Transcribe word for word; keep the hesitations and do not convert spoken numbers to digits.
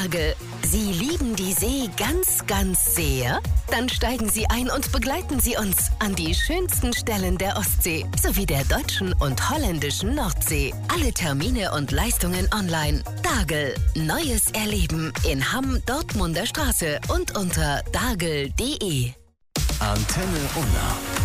Dagel. Sie lieben die See ganz, ganz sehr? Dann steigen Sie ein und begleiten Sie uns an die schönsten Stellen der Ostsee sowie der deutschen und holländischen Nordsee. Alle Termine und Leistungen online. Dagel. Neues Erleben in Hamm, Dortmunder Straße und unter dagel punkt de. Antenne Unna.